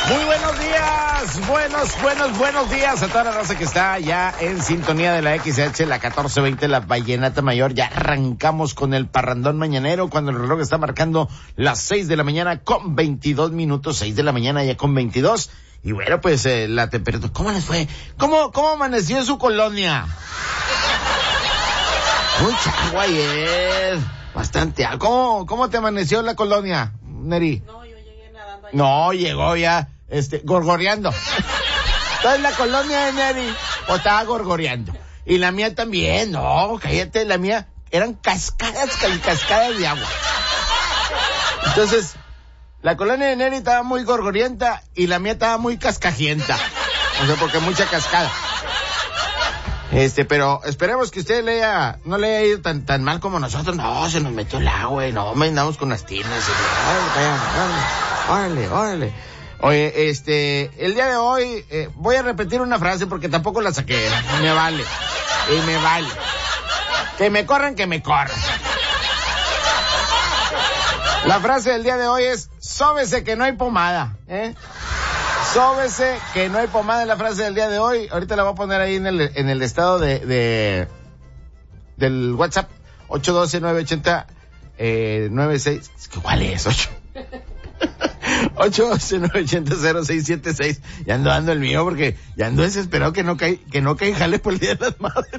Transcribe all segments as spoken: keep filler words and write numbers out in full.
Muy buenos días, buenos, buenos, buenos días a toda la raza que está ya en sintonía de la X H, la catorce veinte, la Vallenata Mayor. Ya arrancamos con el parrandón mañanero cuando el reloj está marcando las seis de la mañana con veintidós minutos, seis de la mañana ya con veintidós. Y bueno, pues eh, la temperatura, ¿cómo les fue? ¿Cómo, cómo amaneció en su colonia? Mucha agua ayer, bastante agua. ¿Cómo, cómo te amaneció la colonia, Neri? No, yo llegué nadando allá. No, llegó ya. Este, gorgoreando. Entonces la colonia de Neri, o estaba gorgoreando. Y la mía también, no, cállate, la mía, eran cascadas, cascadas de agua. Entonces, la colonia de Neri estaba muy gorgorienta y la mía estaba muy cascajienta. O sea, porque mucha cascada. Este, pero esperemos que usted le haya, no le haya ido tan, tan mal como nosotros. No, se nos metió el agua y no, me andamos con las tinas. Y, órale, órale, órale. Oye, este, el día de hoy, eh, voy a repetir una frase porque tampoco la saqué, me vale, y me vale. Que me corran, que me corran. La frase del día de hoy es, sóbese que no hay pomada, ¿eh? Sóbese que no hay pomada es la frase del día de hoy. Ahorita la voy a poner ahí en el, en el estado de, de, del WhatsApp, ocho uno dos, nueve ocho cero, eh, nueve seis, ¿cuál es? ocho ocho uno dos, nueve ocho cero, cero seis siete seis. Ya ando dando el mío porque ya ando desesperado que no cae, que no cae jale por el Día de las Madres.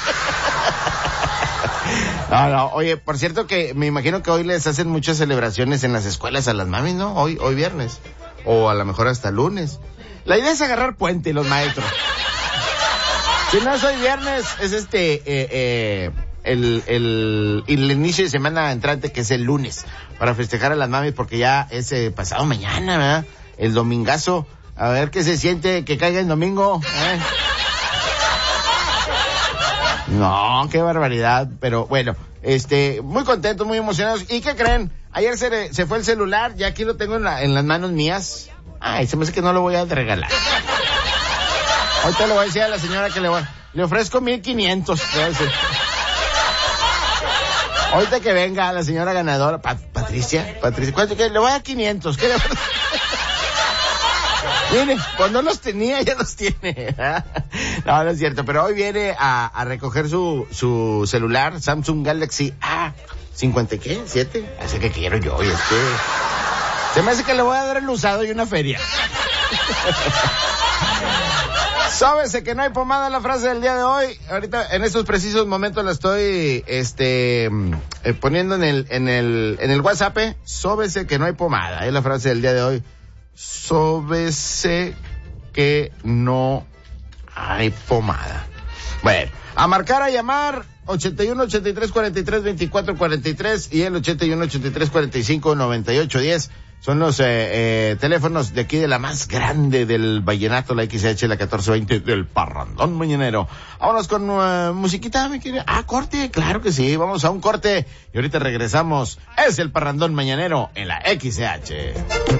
No, no, oye, por cierto que me imagino que hoy les hacen muchas celebraciones en las escuelas a las mamis, ¿no? Hoy, hoy viernes. O a lo mejor hasta lunes. La idea es agarrar puente, los maestros. Si no es hoy viernes, es este, eh, eh, el, el, el inicio de semana entrante, que es el lunes, para festejar a las mamis, porque ya es eh, pasado mañana, ¿verdad? El domingazo. A ver qué se siente que caiga el domingo, ¿eh? No, qué barbaridad, pero bueno, este, muy contentos, muy emocionados. ¿Y qué creen? Ayer se, le, se fue el celular, ya aquí lo tengo en, la, en las manos mías. Ay, se me hace que no lo voy a regalar. Ahorita le voy a decir a la señora que le voy, le ofrezco mil quinientos. Ahorita que venga la señora ganadora, Pat, Patricia, Patricia, ¿cuánto que le voy a dar quinientos? ¿Qué le voy a... Mire, pues no los tenía, ya los tiene. No, no es cierto, pero hoy viene a, a recoger su, su celular, Samsung Galaxy A cincuenta, ¿qué? ¿siete? Así que quiero yo, y es que se me hace que le voy a dar el usado y una feria. Sóbese que no hay pomada, la frase del día de hoy. Ahorita, en estos precisos momentos la estoy, este, eh, poniendo en el, en el, en el WhatsApp. ¿eh? Sóbese que no hay pomada, es la frase del día de hoy. Sóbese que no hay pomada. Bueno, a marcar, a llamar, ochenta y uno, ochenta y tres, cuarenta y tres, veinticuatro, cuarenta y tres y el ochenta y uno, ochenta y tres, cuarenta y cinco, noventa y ocho, diez. Son los eh, eh, teléfonos de aquí de la más grande del vallenato, la X H, la catorce veinte del parrandón mañanero. Vámonos con uh, musiquita, mi querida. Ah, corte, claro que sí, vamos a un corte y ahorita regresamos. Es el parrandón mañanero en la X H.